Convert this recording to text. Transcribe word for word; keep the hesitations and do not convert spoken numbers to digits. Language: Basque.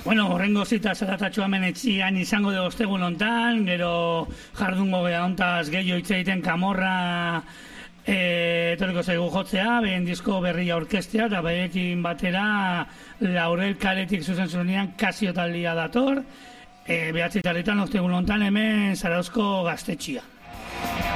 Bueno, horrengo zita zaratatxo hemen etxian izango de ostegun hontan, gero jardungo geha hontaz gehiago hitz egiten Kamorra e, etorriko zaigu jotzea, behen disko berria orkestea, eta behekin batera Laurel Kaletik zuzen zuzenean Kasio taldia dator, e, behatzi taletan ostegun hontan hemen Zarauzko gaztetxia.